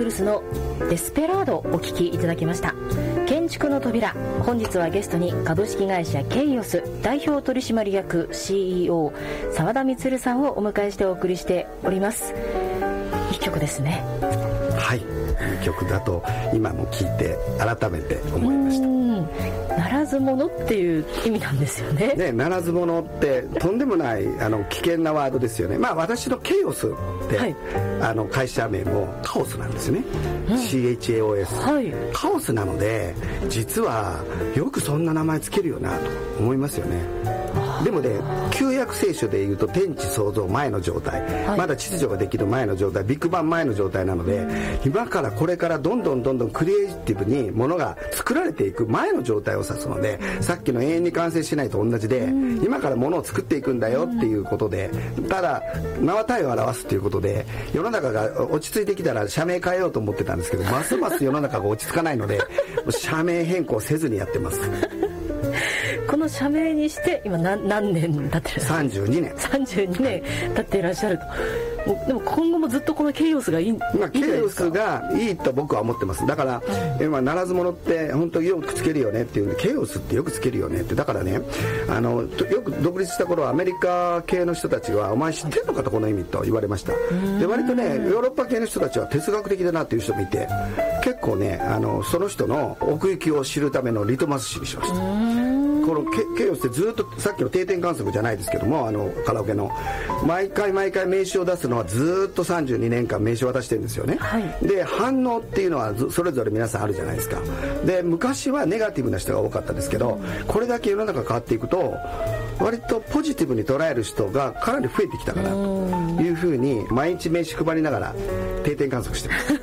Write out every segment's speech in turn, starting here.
グルスのデスペラードをお聴きいただきました。建築の扉、本日はゲストに株式会社ケイオス代表取締役 CEO 澤田充さんをお迎えしてお送りしております。いい曲ですね。 はい、いい曲だと今も聴いて改めて思いました。 ならず者っていう意味なんですよ ね。 ならず者ってとんでもない危険なワードですよね。私のケイオスって、はい、会社名もカオスなんですね、CHAOS、はい、カオスなので実はよくそんな名前つけるよなと思いますよね。でもね、旧約聖書でいうと天地創造前の状態、はい、まだ秩序ができる前の状態、ビッグバン前の状態なので、今からこれからどんどんクリエイティブにものが作られていく前の状態を指すので、さっきの永遠に完成しないと同じで、今からものを作っていくんだよっていうことで、ただ名は体を表すということで、世の中が落ち着いてきたら社名変えようと思ってたんですけど、ますます世の中が落ち着かないので社名変更せずにやってますこの社名にして今 何年経ってるんですか？32年経っていらっしゃると。でも今後もずっとこのケイオスがいいんですか？ ケイオスがいいと僕は思ってます。だから、ならず者って本当によくつけるよねっていうんで、ケイオスってよくつけるよねって。だからね、よく独立した頃アメリカ系の人たちはお前知ってんのかとこの意味と言われました。で割とね、ヨーロッパ系の人たちは哲学的だなっていう人もいて、結構ねその人の奥行きを知るためのリトマス紙にしました。このケイオスってずっとさっきの定点観測じゃないですけども、カラオケの毎回名刺を出すのはずっと32年間名刺を渡してるんですよね、はい、で反応っていうのはそれぞれ皆さんあるじゃないですか。で昔はネガティブな人が多かったですけど、これだけ世の中変わっていくと割とポジティブに捉える人がかなり増えてきたかなというふうに毎日名刺配りながら定点観測してます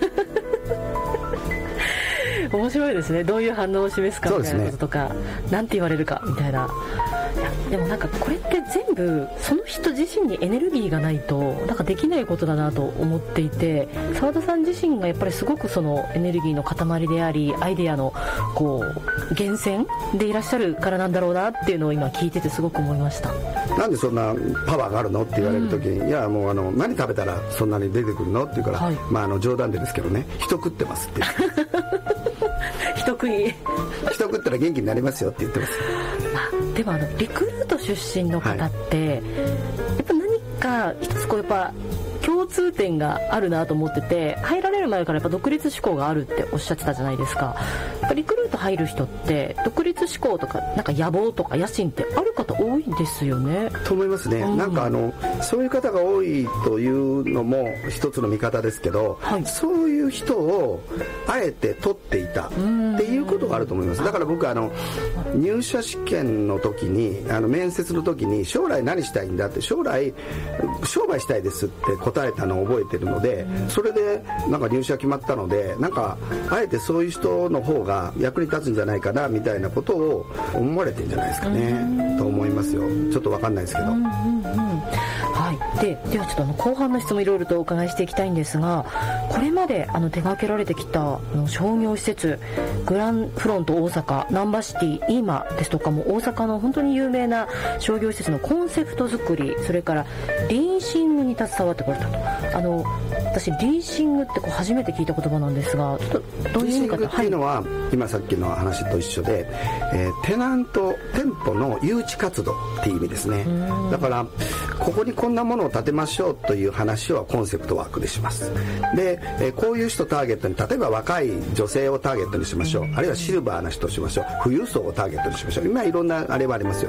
面白いですね。どういう反応を示すかみたいなこととか、なんて言われるかみたいな。いやでもなんかこれって全部その人自身にエネルギーがないとなんかできないことだなと思っていて、澤田さん自身がやっぱりすごくそのエネルギーの塊であり、アイデアのこう源泉でいらっしゃるからなんだろうなっていうのを今聞いててすごく思いました。 なんでそんなパワーがあるのって言われる時に、いやもう何食べたらそんなに出てくるのって言うから、はい、冗談でですけどね、人食ってますって人食ったら元気になりますよって言ってます。 でもリクルート出身の方って、はい、やっぱ何か一つやっぱ共通点があるなと思ってて、入られる前からやっぱ独立志向があるっておっしゃってたじゃないですか。やっぱリクルート入る人って独立志向とかなんか野望とか野心ってある方多いですよね。 と思いますね、なんかそういう方が多いというのも一つの見方ですけど、はい、そういう人をあえて取っていたっていうことがあると思います。だから僕入社試験の時に面接の時に将来何したいんだって、将来商売したいですって答えたのを覚えてるので、それでなんか入社決まったので、なんかあえてそういう人の方が役に立つんじゃないかなみたいなことを思われてるんじゃないですかねと思いますよ。ちょっと分かんないですけど、 はい、ではちょっと後半の質問いろいろとお伺いしていきたいんですが、これまで手掛けられてきた商業施設、グランフロント大阪、ナンバーシティイーマですとかも、大阪の本当に有名な商業施設のコンセプト作り、それからリーシングに携わってこられたと。私リーシングって初めて聞いた言葉なんですが、どういう意味かと。 リーシングっていうのは、はい、今さっきの話と一緒で、テナント店舗の誘致活動っていう意味ですね。だからここにこんなものを建てましょうという話はコンセプトワークでします。で、こういう人ターゲットに、例えば若い女性をターゲットにしましょう、あるいはシルバーな人をしましょう、富裕層をターゲットにしましょう、今いろんなあれはありますよ